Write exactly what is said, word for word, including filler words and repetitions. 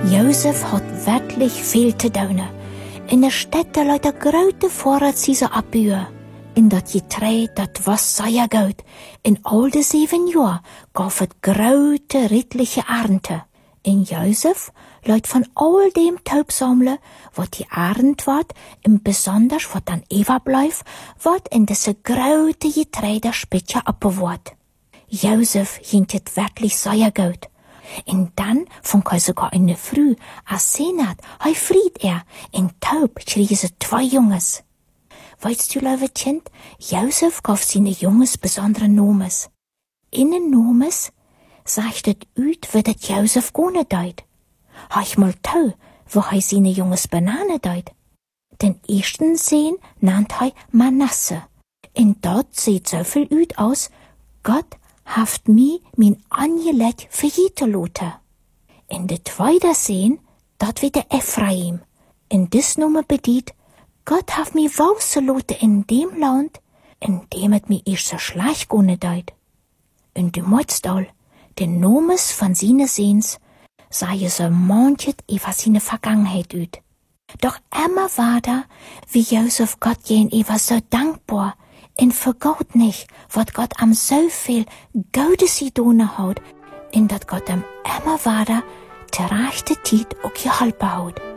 Jozef had wirklich veel te doen. In de stad luid een grote voorraadsieze abbuur. In dat getreid, dat was sehr goed. In al de zeven jaar gaf het grote, redliche Ernte. En Jozef luid van all dem Taubsamle, wat die Arend wat, en besonders wat dan Eva blijft, wat in deze grote getreide spitje abbewaard. Jozef ging het wirklich sehr gut. En dan vond hij sogar in de Früh, als Senat, hij fried er, en taub schrien ze twee jongens. Weißt du, lieve kind, Jozef gaf zijn jongens besondere nomes. In de nomes sagt het uit wat het Jozef gone deed. Hij mal tau, wo hij zijn jongens bananen deed. Den eersten zin nannt hij Manasse. En dat sieht so viel uit aus, Gott haft mi min angelet vergeten laten. In de tweede zin, dat weer de Ephraim. In dis nomme bediet, Gott haft mi wausen laten in dem Land, in dem het mi eerst so schlecht gone deed. In de Motstal, de nomes van zine zins, sah je so manches über seine Vergangenheit uit. Doch immer war da, wie Jozef Gott gegenüber so dankbar, en vergaut nicht, wat Gott am so viel Gutes gedoen hat, en dat Gott am immer war da, ter rechte Tijd ook geholpen hat.